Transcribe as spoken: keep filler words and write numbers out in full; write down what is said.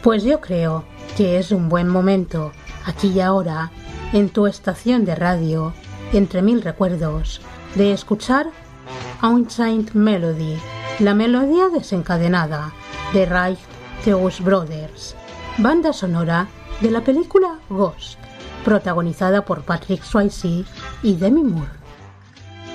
Pues yo creo que es un buen momento, aquí y ahora, en tu estación de radio, entre mil recuerdos, de escuchar Unchained Melody, la melodía desencadenada de Righteous Brothers, banda sonora de la película Ghost, protagonizada por Patrick Swayze y Demi Moore.